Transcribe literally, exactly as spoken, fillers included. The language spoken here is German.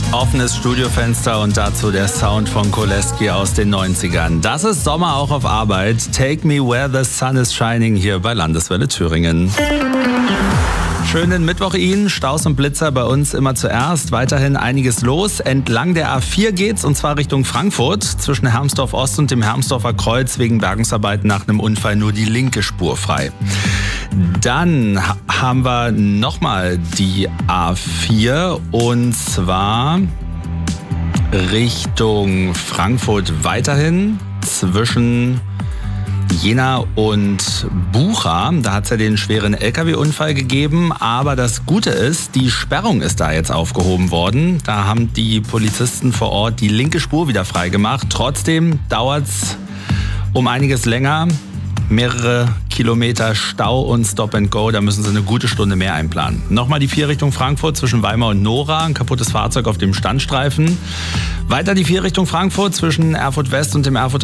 Offenes Studiofenster und dazu der Sound von Koleski aus den neunzigern. Das ist Sommer auch auf Arbeit. Take me where the sun is shining hier bei Landeswelle Thüringen. Schönen Mittwoch Ihnen. Staus und Blitzer bei uns immer zuerst. Weiterhin einiges los. Entlang der A vier geht's und zwar Richtung Frankfurt. Zwischen Hermsdorf Ost und dem Hermsdorfer Kreuz wegen Bergungsarbeiten nach einem Unfall nur die linke Spur frei. Dann haben wir nochmal die A vier und zwar Richtung Frankfurt weiterhin zwischen Jena und Bucha. Da hat es ja den schweren L K W-Unfall gegeben, aber das Gute ist, die Sperrung ist da jetzt aufgehoben worden. Da haben die Polizisten vor Ort die linke Spur wieder freigemacht. Trotzdem dauert es um einiges länger. Mehrere Kilometer Stau und Stop and Go, da müssen sie eine gute Stunde mehr einplanen. Nochmal die vier Richtung Frankfurt zwischen Weimar und Nora, ein kaputtes Fahrzeug auf dem Standstreifen. Weiter die vier Richtung Frankfurt zwischen Erfurt West und dem Erfurter